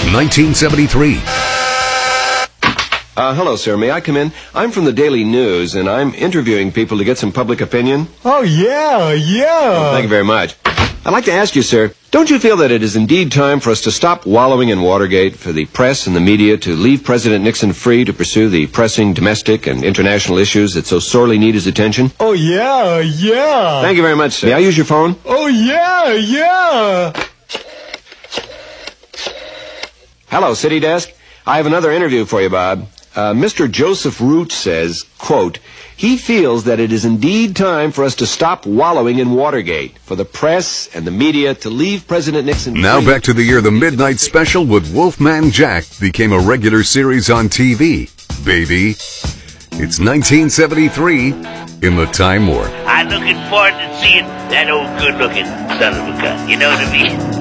1973. Hello, sir. May I come in? I'm from the Daily News, and I'm interviewing people to get some public opinion. Oh, yeah. Oh, thank you very much. I'd like to ask you, sir, don't you feel that it is indeed time for us to stop wallowing in Watergate, for the press and the media to leave President Nixon free to pursue the pressing domestic and international issues that so sorely need his attention? Oh, yeah. Thank you very much, sir. May I use your phone? Oh, yeah. Hello, City Desk. I have another interview for you, Bob. Mr. Joseph Root says, quote, he feels that it is indeed time for us to stop wallowing in Watergate, for the press and the media to leave President Nixon free. Now back to the year the Midnight Special with Wolfman Jack became a regular series on TV. Baby, it's 1973 in the Time Warp. I'm looking forward to seeing that old good-looking son of a gun. You know what I mean?